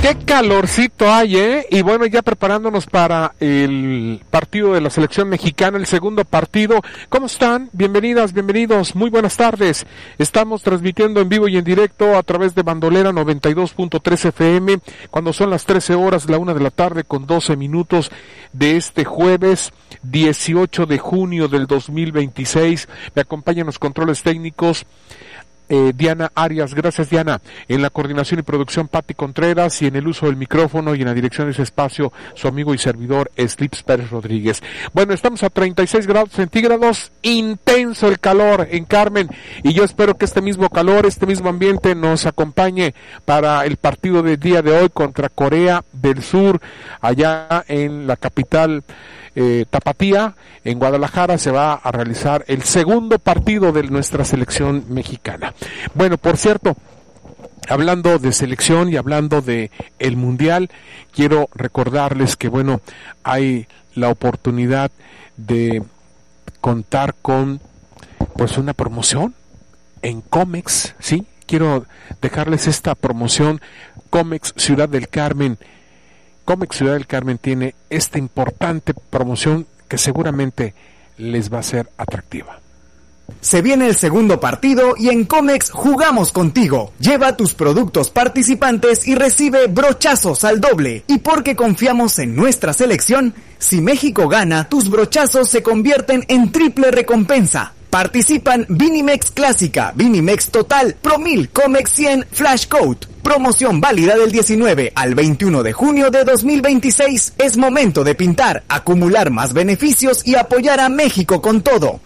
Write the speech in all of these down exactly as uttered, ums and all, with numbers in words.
Qué calorcito hay, ¿eh? Y bueno, ya preparándonos para el partido de la selección mexicana, el segundo partido. ¿Cómo están? Bienvenidas, bienvenidos, muy buenas tardes. Estamos transmitiendo en vivo y en directo a través de Bandolera noventa y dos punto tres F M, cuando son las trece horas, la una de la tarde con doce minutos de este jueves dieciocho de junio del dos mil veintiséis. Me acompañan los controles técnicos Eh, Diana Arias, gracias Diana, en la coordinación y producción Pati Contreras, y en el uso del micrófono y en la dirección de ese espacio su amigo y servidor Slips Pérez Rodríguez. Bueno, estamos a treinta y seis grados centígrados, intenso el calor en Carmen, y yo espero que este mismo calor, este mismo ambiente nos acompañe para el partido del día de hoy contra Corea del Sur, allá en la capital Eh, Tapatía, en Guadalajara. Se va a realizar el segundo partido de nuestra selección mexicana. Bueno, por cierto, hablando de selección y hablando de el mundial, quiero recordarles que bueno, hay la oportunidad de contar con pues una promoción en Comex, ¿sí? Quiero dejarles esta promoción. Comex Ciudad del Carmen. Comex Ciudad del Carmen tiene esta importante promoción que seguramente les va a ser atractiva. Se viene el segundo partido y en Comex jugamos contigo. Lleva tus productos participantes y recibe brochazos al doble. Y porque confiamos en nuestra selección, si México gana, tus brochazos se convierten en triple recompensa. Participan Vinimex Clásica, Vinimex Total, Promil, Comex cien, Flash Coat. Promoción válida del diecinueve al veintiuno de junio de dos mil veintiséis. Es momento de pintar, acumular más beneficios y apoyar a México con todo.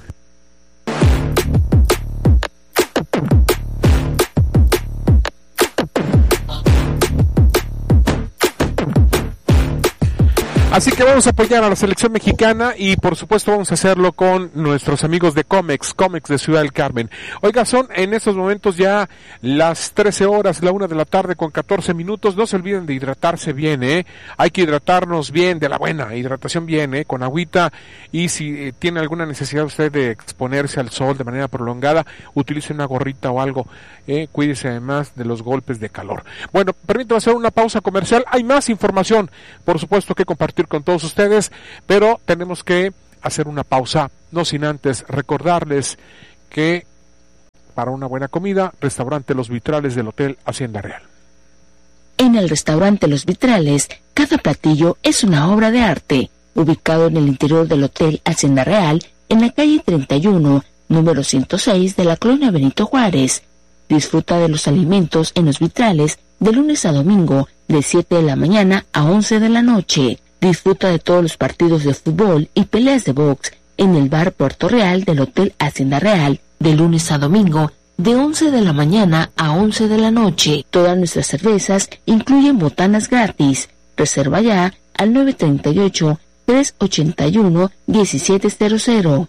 Así que vamos a apoyar a la selección mexicana y por supuesto vamos a hacerlo con nuestros amigos de Comex, Comex de Ciudad del Carmen. Oiga, son en estos momentos ya las trece horas, la una de la tarde con catorce minutos. No se olviden de hidratarse bien, ¿eh? Hay que hidratarnos bien, de la buena hidratación bien, ¿eh? Con agüita, y si eh, tiene alguna necesidad usted de exponerse al sol de manera prolongada, utilice una gorrita o algo, ¿eh? Cuídese además de los golpes de calor. Bueno, permítame hacer una pausa comercial. Hay más información, por supuesto, que compartir con todos ustedes, pero tenemos que hacer una pausa, no sin antes recordarles que para una buena comida, restaurante Los Vitrales del Hotel Hacienda Real. En el restaurante Los Vitrales, cada platillo es una obra de arte, ubicado en el interior del Hotel Hacienda Real, en la calle treinta y uno, número ciento seis de la colonia Benito Juárez. Disfruta de los alimentos en Los Vitrales de lunes a domingo, de siete de la mañana a once de la noche. Disfruta de todos los partidos de fútbol y peleas de box en el bar Puerto Real del Hotel Hacienda Real, de lunes a domingo, de once de la mañana a once de la noche. Todas nuestras cervezas incluyen botanas gratis. Reserva ya al nueve tres ocho, tres ocho uno, uno siete cero cero.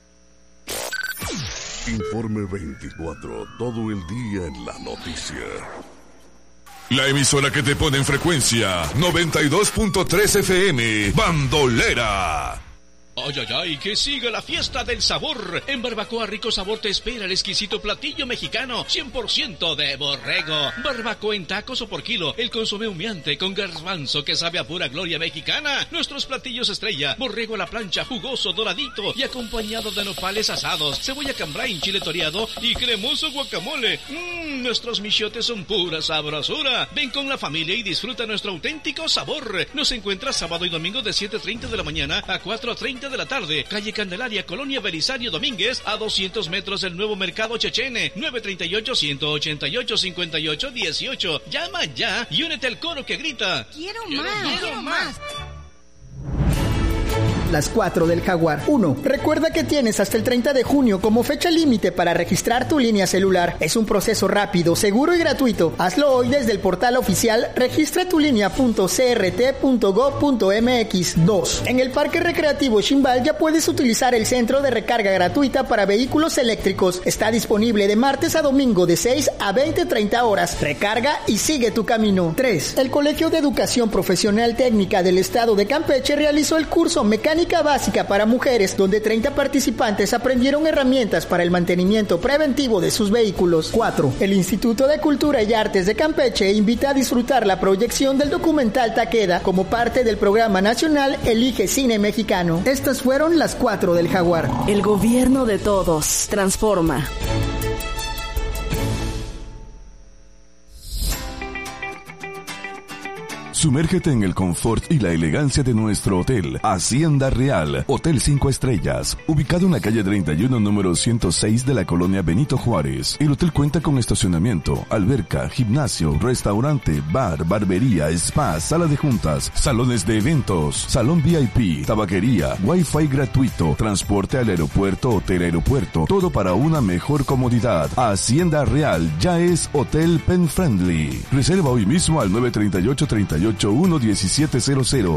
Informe veinticuatro, todo el día en la noticia. La emisora que te pone en frecuencia noventa y dos punto tres F M, Bandolera. Ay, ay, ay, que siga la fiesta del sabor. En Barbacoa Rico Sabor te espera el exquisito platillo mexicano cien por ciento de borrego. Barbacoa en tacos o por kilo, el consomé humeante con garbanzo que sabe a pura gloria mexicana. Nuestros platillos estrella, borrego a la plancha, jugoso, doradito y acompañado de nopales asados, cebolla cambray, chile toreado y cremoso guacamole. Mmm, nuestros michotes son pura sabrosura. Ven con la familia y disfruta nuestro auténtico sabor. Nos encuentras sábado y domingo de siete treinta de la mañana a cuatro treinta de la tarde, calle Candelaria, Colonia Belisario Domínguez, a doscientos metros del nuevo mercado Chechene. Nueve treinta y ocho, ciento ochenta y ocho, cincuenta y ocho, dieciocho. Llama ya y únete al coro que grita: ¡Quiero más! ¡Quiero más! Las cuatro del Jaguar. uno. Recuerda que tienes hasta el treinta de junio como fecha límite para registrar tu línea celular. Es un proceso rápido, seguro y gratuito. Hazlo hoy desde el portal oficial registra tu línea punto c r t punto gov punto m x. dos. En el Parque Recreativo Ximbal ya puedes utilizar el centro de recarga gratuita para vehículos eléctricos. Está disponible de martes a domingo de seis a veinte treinta horas. Recarga y sigue tu camino. tres. El Colegio de Educación Profesional Técnica del Estado de Campeche realizó el curso Mecánica médica básica para mujeres, donde treinta participantes aprendieron herramientas para el mantenimiento preventivo de sus vehículos. cuatro. El Instituto de Cultura y Artes de Campeche invita a disfrutar la proyección del documental Taqueda como parte del programa nacional Elige Cine Mexicano. Estas fueron las cuatro del Jaguar. El gobierno de todos transforma. Sumérgete en el confort y la elegancia de nuestro hotel, Hacienda Real, Hotel cinco Estrellas, ubicado en la calle treinta y uno, número ciento seis de la colonia Benito Juárez. El hotel cuenta con estacionamiento, alberca, gimnasio, restaurante, bar, barbería, spa, sala de juntas, salones de eventos, salón V I P, tabaquería, wifi gratuito, transporte al aeropuerto, hotel aeropuerto, todo para una mejor comodidad. Hacienda Real ya es Hotel Pen Friendly. Reserva hoy mismo al nueve tres ocho, tres ocho uno, uno siete cero cero.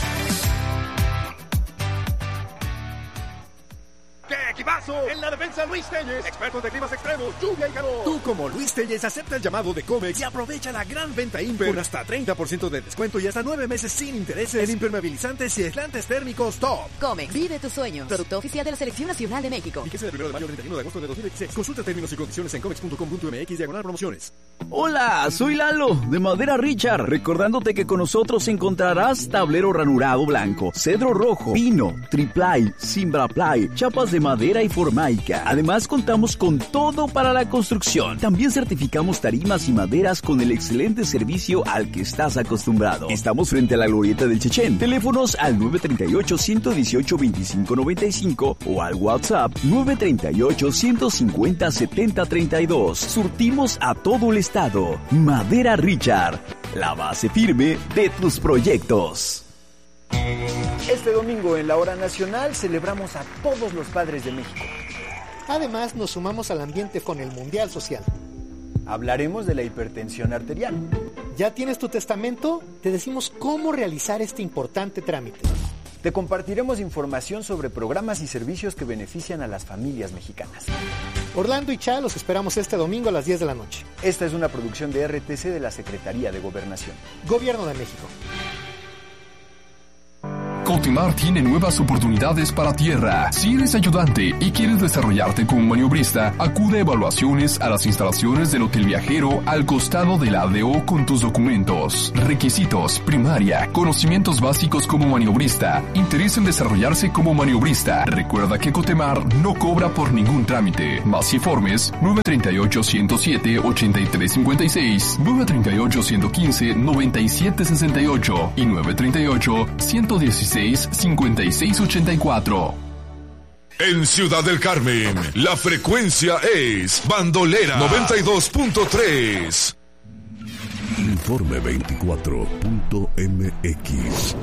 ¡Qué equipazo! En la defensa Luis Telles, expertos de climas extremos, lluvia y calor. Tú como Luis Telles acepta el llamado de Comex y aprovecha la gran venta Imper con hasta treinta por ciento de descuento y hasta nueve meses sin intereses en impermeabilizantes y aislantes térmicos top. Comex, vive tus sueños. Producto oficial de la Selección Nacional de México. Fíjese del primero de mayo al treinta y uno de agosto de dos mil dieciséis. Consulta términos y condiciones en comex punto com punto m x diagonal promociones. Hola, soy Lalo, de Madera Richard, recordándote que con nosotros encontrarás tablero ranurado blanco, cedro rojo, pino, triplay, cimbraplay, chapas de madera y formaica. Además, contamos con todo para la construcción. También certificamos tarimas y maderas con el excelente servicio al que estás acostumbrado. Estamos frente a la glorieta del Chechén. Teléfonos al nueve tres ocho, uno uno ocho, dos cinco nueve cinco o al WhatsApp nueve tres ocho, uno cinco cero, siete cero tres dos. Surtimos a todo el estado. Madera Richard, la base firme de tus proyectos. Este domingo en la Hora Nacional celebramos a todos los padres de México. Además, nos sumamos al ambiente con el Mundial Social. Hablaremos de la hipertensión arterial. ¿Ya tienes tu testamento? Te decimos cómo realizar este importante trámite. Te compartiremos información sobre programas y servicios que benefician a las familias mexicanas. Orlando y Cha los esperamos este domingo a las diez de la noche. Esta es una producción de R T C de la Secretaría de Gobernación. Gobierno de México. Cotimar tiene nuevas oportunidades para tierra. Si eres ayudante y quieres desarrollarte como maniobrista, acude a evaluaciones a las instalaciones del Hotel Viajero al costado de la A D O con tus documentos. Requisitos: primaria, conocimientos básicos como maniobrista, interés en desarrollarse como maniobrista. Recuerda que Cotemar no cobra por ningún trámite. Más informes: nueve tres ocho, uno cero siete, ocho tres cinco seis, nueve tres ocho, uno uno cinco, nueve siete seis ocho y nueve tres ocho, uno uno seis, cinco seis ocho cuatro. En Ciudad del Carmen, la frecuencia es Bandolera noventa y dos punto tres. Informe veinticuatro punto m x.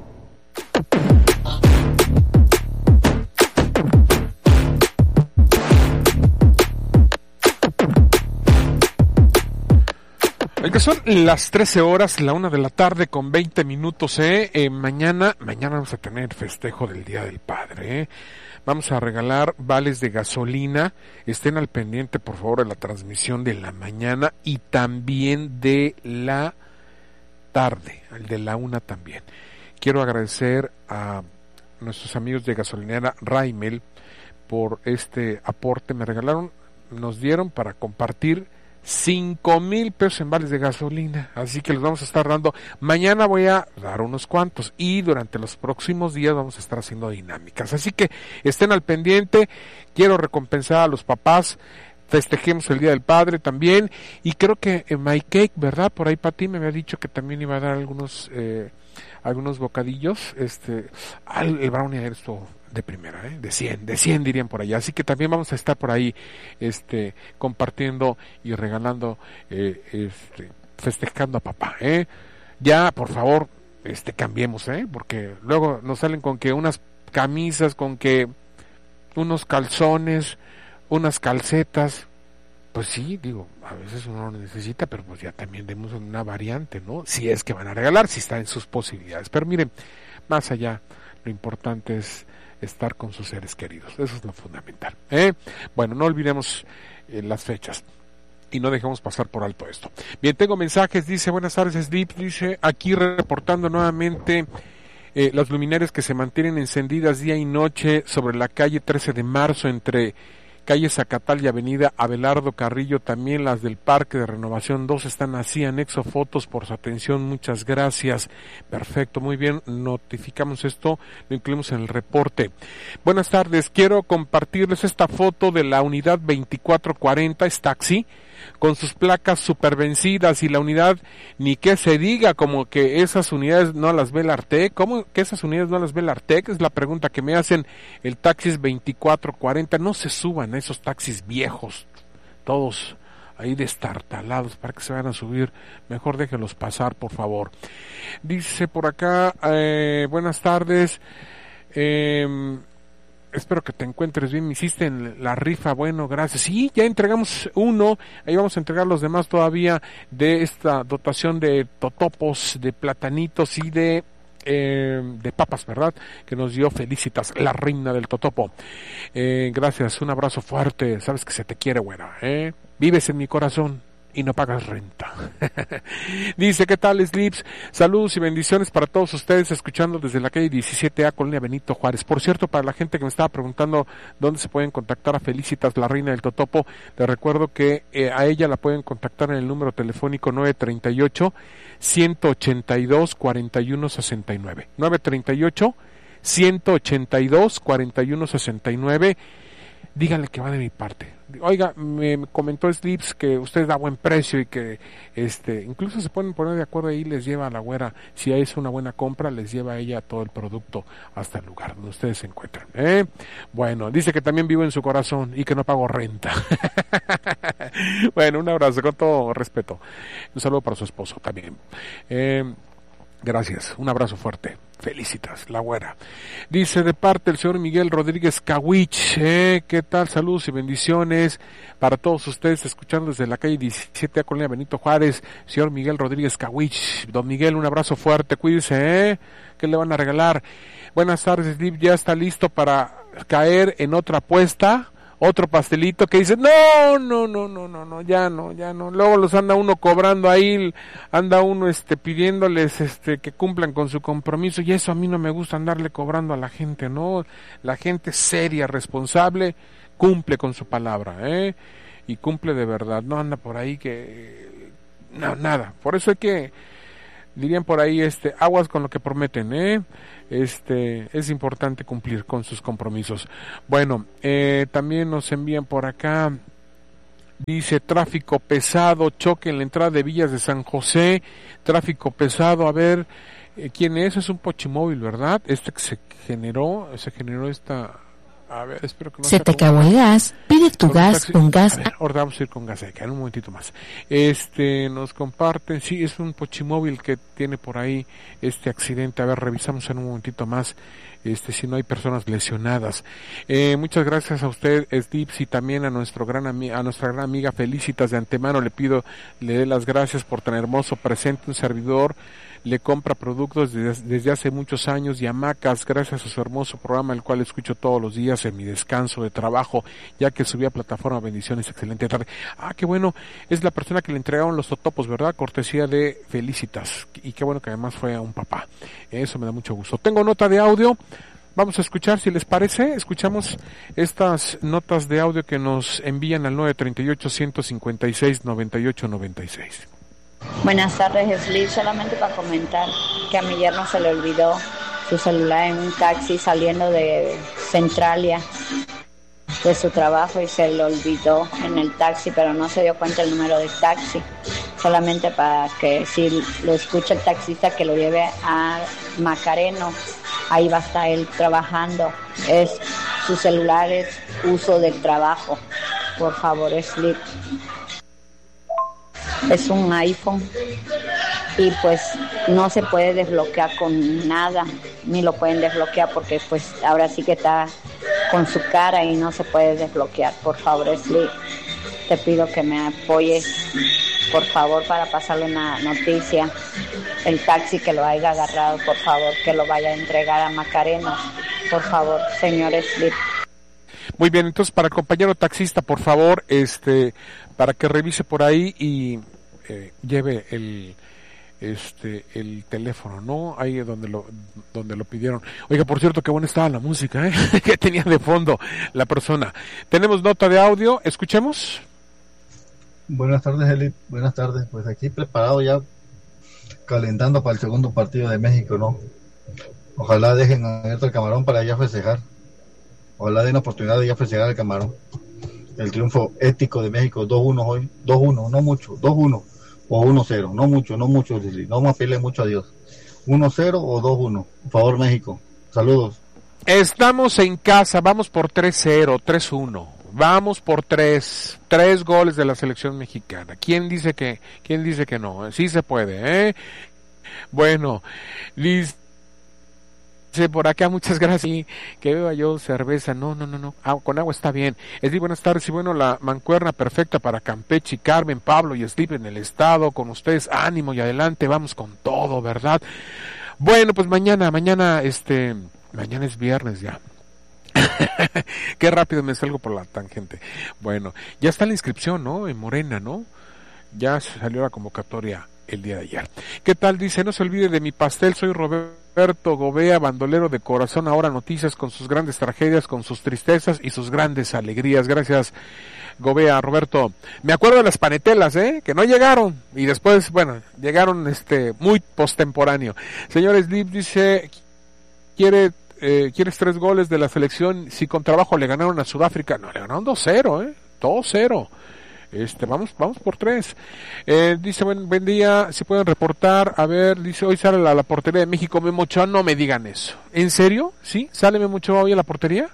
Que son las trece horas, la una de la tarde con veinte minutos, ¿eh? eh mañana, mañana vamos a tener festejo del Día del Padre, ¿eh? Vamos a regalar vales de gasolina. Estén al pendiente, por favor, de la transmisión de la mañana y también de la tarde, el de la una también. Quiero agradecer a nuestros amigos de gasolinera Raimel por este aporte. Me regalaron, nos dieron para compartir cinco mil pesos en vales de gasolina, así que los vamos a estar dando. Mañana voy a dar unos cuantos y durante los próximos días vamos a estar haciendo dinámicas, así que estén al pendiente. Quiero recompensar a los papás, festejemos el Día del Padre también, y creo que en My Cake, ¿verdad? Por ahí Pati me había dicho que también iba a dar algunos eh, algunos bocadillos, este, al, el brownie ayer estuvo de primera, ¿eh? de cien, de cien dirían por allá, así que también vamos a estar por ahí este compartiendo y regalando, eh, este, festejando a papá, ¿eh? Ya, por favor, este cambiemos, ¿eh? Porque luego nos salen con que unas camisas, con que unos calzones, unas calcetas. Pues sí, digo, a veces uno lo necesita, pero pues ya también demos una variante, ¿no? Si es que van a regalar, si está en sus posibilidades. Pero miren, más allá, lo importante es estar con sus seres queridos. Eso es lo fundamental, ¿eh? Bueno, no olvidemos eh, las fechas y no dejemos pasar por alto esto. Bien, tengo mensajes, dice, buenas tardes, Sleep, dice, aquí reportando nuevamente eh, las luminarias que se mantienen encendidas día y noche sobre la calle trece de marzo entre calle Zacatal y avenida Abelardo Carrillo, también las del Parque de Renovación dos están así, anexo fotos por su atención, muchas gracias. Perfecto, muy bien, notificamos esto, lo incluimos en el reporte. Buenas tardes, quiero compartirles esta foto de la unidad veinticuatro cuarenta, es taxi, con sus placas super vencidas y la unidad, ni que se diga, como que esas unidades no las ve el Artec. ¿Cómo que esas unidades no las ve el Artec? Es la pregunta que me hacen. El taxi es veinticuatro cuarenta, no se suban a esos taxis viejos, todos ahí destartalados, para que se van a subir, mejor déjenlos pasar, por favor. Dice por acá, eh, buenas tardes, eh, espero que te encuentres bien, me hiciste en la rifa, bueno, gracias. Sí, ya entregamos uno, ahí vamos a entregar los demás todavía de esta dotación de totopos, de platanitos y de eh, de papas, ¿verdad? Que nos dio Felicitas, la reina del totopo. Eh, gracias, un abrazo fuerte, sabes que se te quiere, güera, ¿eh? Vives en mi corazón y no pagas renta. Dice, ¿qué tal, Slips? Saludos y bendiciones para todos ustedes, escuchando desde la calle diecisiete A, Colonia Benito Juárez. Por cierto, para la gente que me estaba preguntando dónde se pueden contactar a Felicitas, la reina del totopo, les recuerdo que eh, a ella la pueden contactar en el número telefónico nueve treinta y ocho, ciento ochenta y dos, cuarenta y uno sesenta y nueve. nueve treinta y ocho, ciento ochenta y dos, cuarenta y uno sesenta y nueve. Díganle que va de mi parte. Oiga, me comentó Slips que usted da buen precio y que este incluso se pueden poner de acuerdo ahí, les lleva a la güera, si es una buena compra, les lleva a ella todo el producto hasta el lugar donde ustedes se encuentran, ¿eh? Bueno, dice que también vivo en su corazón y que no pago renta. Bueno, un abrazo con todo respeto. Un saludo para su esposo también. Eh, Gracias, un abrazo fuerte. Felicitas, la güera. Dice de parte del señor Miguel Rodríguez Cawich, eh, ¿qué tal? Saludos y bendiciones para todos ustedes, escuchando desde la calle diecisiete A, Colonia Benito Juárez, señor Miguel Rodríguez Cawich. Don Miguel, un abrazo fuerte, cuídese, ¿eh? ¿Qué le van a regalar? Buenas tardes, Slip, ya está listo para caer en otra apuesta. Otro pastelito que dice, no, no, no, no, no, no, ya no, ya no. Luego los anda uno cobrando ahí, anda uno este pidiéndoles este que cumplan con su compromiso, y eso a mí no me gusta, andarle cobrando a la gente, ¿no? La gente seria, responsable, cumple con su palabra, ¿eh? Y cumple de verdad, no anda por ahí que... No, nada, por eso hay que... Dirían por ahí, este, aguas con lo que prometen, ¿eh? Este, es importante cumplir con sus compromisos. Bueno, eh, también nos envían por acá, dice, tráfico pesado, choque en la entrada de Villas de San José, tráfico pesado, a ver, eh, ¿quién es? Es un pochimóvil, ¿verdad? Este que se generó, se generó esta... A ver, espero que no se te acabó el gas, pide tu gas con gas. A ver, ahora vamos a ir con gas seca, en un momentito más. Este, nos comparten, sí, es un pochimóvil que tiene por ahí este accidente. A ver, revisamos en un momentito más, este, si no hay personas lesionadas. Eh, muchas gracias a usted, Slips, y también a nuestro gran ami- a nuestra gran amiga Felicitas. De antemano le pido, le dé las gracias por tan hermoso presente. Un servidor le compra productos desde, desde hace muchos años y hamacas, gracias a su hermoso programa, el cual escucho todos los días en mi descanso de trabajo, ya que subí a plataforma. Bendiciones, excelente tarde. Ah, qué bueno, es la persona que le entregaron los totopos, ¿verdad? Cortesía de Felicitas, y qué bueno que además fue a un papá. Eso me da mucho gusto. Tengo nota de audio, vamos a escuchar, si les parece, escuchamos estas notas de audio que nos envían al nueve treinta y ocho, ciento cincuenta y seis, noventa y ocho noventa y seis. Buenas tardes, Slip. Solamente para comentar que a mi yerno se le olvidó su celular en un taxi saliendo de Centralia de su trabajo y se le olvidó en el taxi, pero no se dio cuenta el número del taxi. Solamente para que si lo escucha el taxista, que lo lleve a Macareno, ahí va a estar él trabajando. Es su celular es uso del trabajo. Por favor, Slip. Es un iPhone y pues no se puede desbloquear con nada, ni lo pueden desbloquear porque pues ahora sí que está con su cara y no se puede desbloquear. Por favor, Slip, te pido que me apoyes, por favor, para pasarle una noticia. El taxi que lo haya agarrado, por favor, que lo vaya a entregar a Macareno, por favor, señor Slip. Muy bien, entonces para el compañero taxista, por favor, este, para que revise por ahí y eh, lleve el, este el teléfono, ¿no? Ahí es donde lo donde lo pidieron. Oiga, por cierto, qué buena estaba la música, ¿eh? Que tenía de fondo la persona. Tenemos nota de audio, escuchemos. Buenas tardes, Eli. Buenas tardes. Pues aquí preparado ya, calentando para el segundo partido de México, ¿no? Ojalá dejen abierto el Camarón para ya festejar. Ojalá den la oportunidad de ya festejar el Camarón. El triunfo ético de México, dos uno hoy. dos uno, no mucho, dos uno. O uno cero, no mucho, no mucho, Lili. No vamos a pedirle mucho a Dios. uno cero o dos uno. Por favor, México. Saludos. Estamos en casa, vamos por tres cero, tres uno. Vamos por tres, tres goles de la selección mexicana. ¿Quién dice que, quién dice que no? Sí se puede, ¿eh? Bueno, dice por acá, muchas gracias. Sí, que beba yo cerveza. No, no, no, no. Ah, con agua está bien. Esli, buenas tardes. Y bueno, la mancuerna perfecta para Campeche, Carmen, Pablo y Steve en el estado. Con ustedes, ánimo y adelante. Vamos con todo, ¿verdad? Bueno, pues mañana, mañana, este, mañana es viernes ya. Qué rápido me salgo por la tangente. Bueno, ya está la inscripción, ¿no? En Morena, ¿no? Ya salió la convocatoria el día de ayer. ¿Qué tal? Dice, no se olvide de mi pastel, soy Roberto Gobea, bandolero de corazón, ahora noticias con sus grandes tragedias, con sus tristezas y sus grandes alegrías. Gracias, Gobea. Roberto, me acuerdo de las panetelas, ¿eh? Que no llegaron, y después, bueno, llegaron este muy postemporáneo. Señores, Deep dice, quiere, eh, ¿quieres tres goles de la selección? Si con trabajo le ganaron a Sudáfrica, no, le ganaron dos cero, ¿eh? dos cero. Este, vamos, vamos por tres. Eh, dice, buen, buen día, si pueden reportar, a ver, dice, hoy sale la, la portería de México, Memo Ochoa, no me digan eso. ¿En serio? ¿Sí? ¿Sale Memo Ochoa hoy a la portería?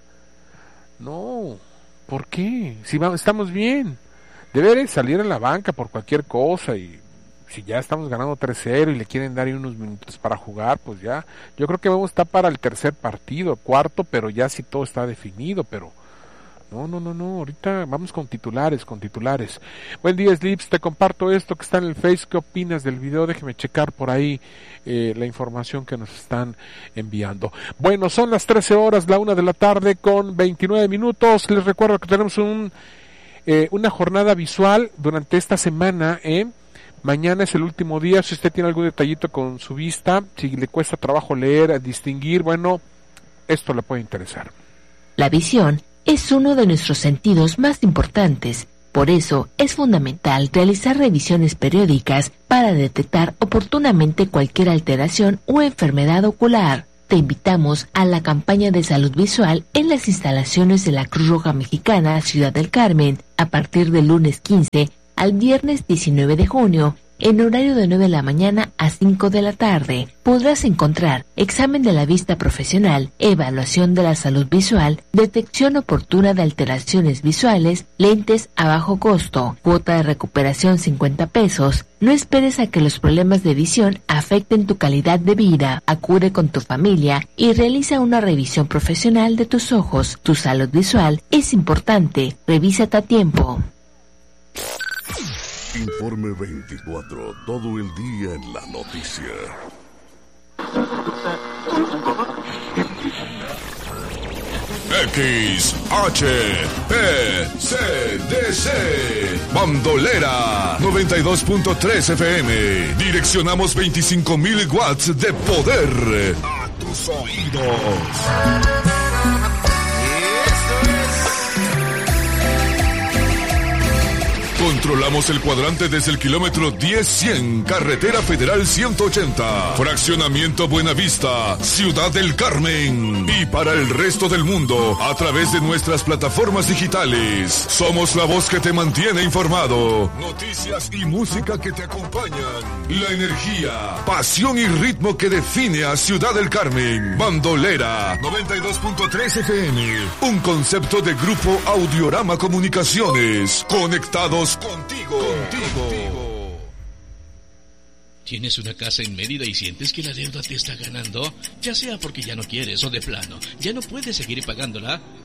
No, ¿por qué? Si vamos, estamos bien. Debe salir en la banca por cualquier cosa, y si ya estamos ganando tres cero y le quieren dar ahí unos minutos para jugar, pues ya, yo creo que Memo está para el tercer partido, cuarto, pero ya si todo está definido, pero No, no, no, no, ahorita vamos con titulares, con titulares. Buen día, Slips, te comparto esto que está en el Face. ¿Qué opinas del video? Déjeme checar por ahí eh, la información que nos están enviando. Bueno, son las trece horas, la una de la tarde con veintinueve minutos. Les recuerdo que tenemos un eh, una jornada visual durante esta semana, ¿eh? Mañana es el último día. Si usted tiene algún detallito con su vista, si le cuesta trabajo leer, distinguir, bueno, esto le puede interesar. La visión es uno de nuestros sentidos más importantes, por eso es fundamental realizar revisiones periódicas para detectar oportunamente cualquier alteración o enfermedad ocular. Te invitamos a la campaña de salud visual en las instalaciones de la Cruz Roja Mexicana Ciudad del Carmen a partir del lunes quince al viernes diecinueve de junio, en horario de nueve de la mañana a cinco de la tarde. Podrás encontrar examen de la vista profesional, evaluación de la salud visual, detección oportuna de alteraciones visuales, lentes a bajo costo, cuota de recuperación cincuenta pesos. No esperes a que los problemas de visión afecten tu calidad de vida. Acude con tu familia y realiza una revisión profesional de tus ojos. Tu salud visual es importante. Revísate a tiempo. Informe veinticuatro, todo el día en la noticia. X H P C D C Bandolera noventa y dos punto tres F M. Direccionamos veinticinco mil watts de poder a tus oídos. Controlamos el cuadrante desde el kilómetro diez cien, Carretera Federal ciento ochenta, Fraccionamiento Buenavista, Ciudad del Carmen. Y para el resto del mundo, a través de nuestras plataformas digitales. Somos la voz que te mantiene informado. Noticias y música que te acompañan. La energía, pasión y ritmo que define a Ciudad del Carmen. Bandolera noventa y dos punto tres F M. Un concepto de Grupo Audiorama Comunicaciones. Conectados contigo, contigo. ¿Tienes una casa en Mérida y sientes que la deuda te está ganando? Ya sea porque ya no quieres o de plano, ya no puedes seguir pagándola.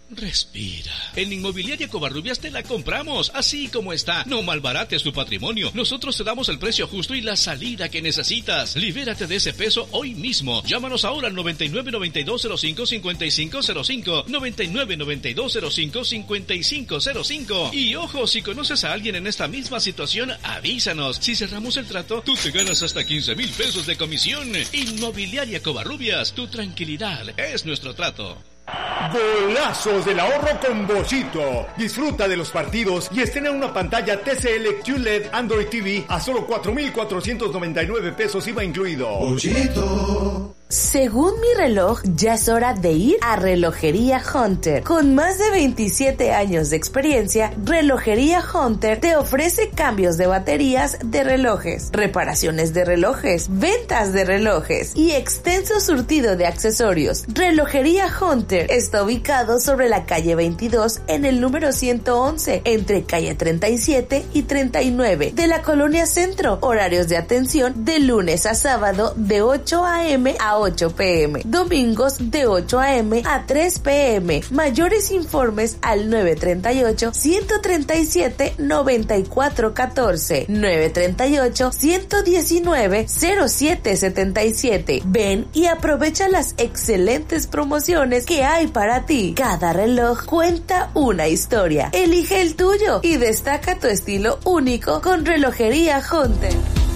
Respira. En Inmobiliaria Covarrubias te la compramos, así como está. No malbarates tu patrimonio. Nosotros te damos el precio justo y la salida que necesitas. Libérate de ese peso hoy mismo. Llámanos ahora al noventa y nueve, noventa y dos, cero cinco, cincuenta y cinco cero cinco, noventa y nueve, noventa y dos, cero cinco, cincuenta y cinco cero cinco. Y ojo, si conoces a alguien en esta misma situación, avísanos. Si cerramos el trato, tú te ganas hasta quince mil pesos de comisión. Inmobiliaria Covarrubias, tu tranquilidad es nuestro trato. Golazos del ahorro con Bollito. Disfruta de los partidos y estrena una pantalla T C L Q L E D Android T V a solo cuatro mil cuatrocientos noventa y nueve pesos I V A incluido. Bollito. Según mi reloj, ya es hora de ir a Relojería Hunter. Con más de veintisiete años de experiencia, Relojería Hunter te ofrece cambios de baterías de relojes, reparaciones de relojes, ventas de relojes y extenso surtido de accesorios. Relojería Hunter está ubicado sobre la calle veintidós en el número ciento once, entre calle treinta y siete y treinta y nueve de la Colonia Centro. Horarios de atención de lunes a sábado de ocho a eme a ocho pe eme, domingos de ocho a eme a tres pe eme. Mayores informes al nueve treinta y ocho, ciento treinta y siete, noventa y cuatro catorce, nueve treinta y ocho, ciento diecinueve, cero siete setenta y siete. Ven y aprovecha las excelentes promociones que hay para ti. Cada reloj cuenta una historia. Elige el tuyo y destaca tu estilo único con Relojería Hunter.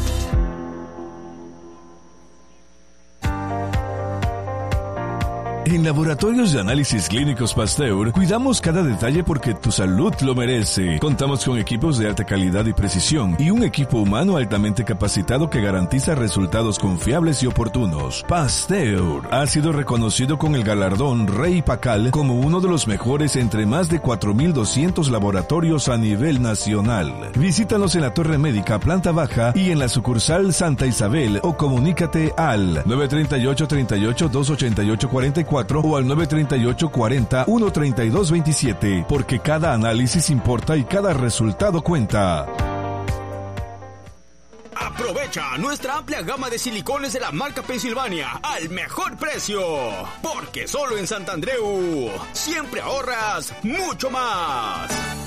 En Laboratorios de Análisis Clínicos Pasteur, cuidamos cada detalle porque tu salud lo merece. Contamos con equipos de alta calidad y precisión y un equipo humano altamente capacitado que garantiza resultados confiables y oportunos. Pasteur ha sido reconocido con el galardón Rey Pacal como uno de los mejores entre más de cuatro mil doscientos laboratorios a nivel nacional. Visítanos en la Torre Médica, planta baja y en la sucursal Santa Isabel o comunícate al nueve treinta y ocho, treinta y ocho, doscientos ochenta y ocho, cuarenta y cuatro o al nueve treinta y ocho, cuarenta, ciento treinta y dos veintisiete, porque cada análisis importa y cada resultado cuenta. Aprovecha nuestra amplia gama de silicones de la marca Pensilvania al mejor precio, porque solo en Santandreu siempre ahorras mucho más.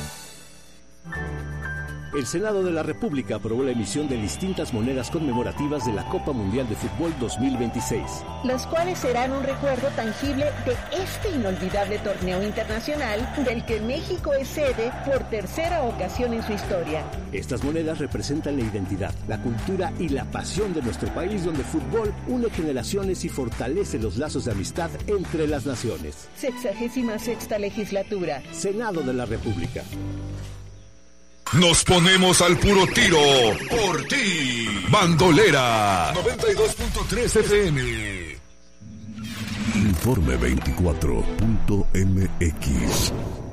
El Senado de la República aprobó la emisión de distintas monedas conmemorativas de la Copa Mundial de Fútbol dos mil veintiséis. Las cuales serán un recuerdo tangible de este inolvidable torneo internacional del que México es sede por tercera ocasión en su historia. Estas monedas representan la identidad, la cultura y la pasión de nuestro país, donde el fútbol une generaciones y fortalece los lazos de amistad entre las naciones. Sexagésima sexta legislatura. Senado de la República. Nos ponemos al puro tiro por ti. Bandolera noventa y dos punto tres F M. Informe veinticuatro punto eme equis.